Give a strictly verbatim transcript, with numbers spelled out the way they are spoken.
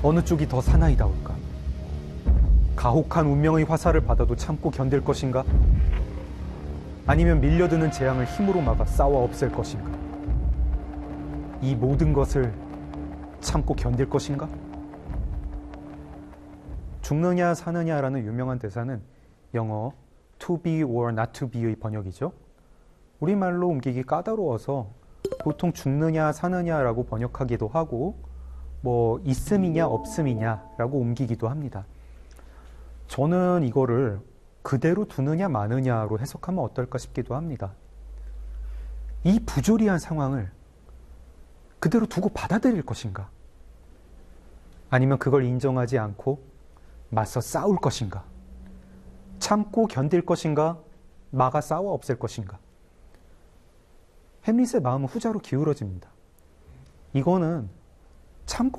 어느 쪽이 더 사나이다울까? 가혹한 운명의 화살을 받아도 참고 견딜 것인가? 아니면 밀려드는 재앙을 힘으로 막아 싸워 없앨 것인가? 이 모든 것을 참고 견딜 것인가? 죽느냐 사느냐라는 유명한 대사는 영어 to be or not to be의 번역이죠. 우리말로 옮기기 까다로워서 보통 죽느냐 사느냐라고 번역하기도 하고 뭐 있음이냐 없음이냐라고 옮기기도 합니다. 저는 이거를 그대로 두느냐 마느냐로 해석하면 어떨까 싶기도 합니다. 이 부조리한 상황을 그대로 두고 받아들일 것인가? 아니면 그걸 인정하지 않고 맞서 싸울 것인가? 참고 견딜 것인가? 막아 싸워 없앨 것인가? 햄릿의 마음은 후자로 기울어집니다. 이거는 참고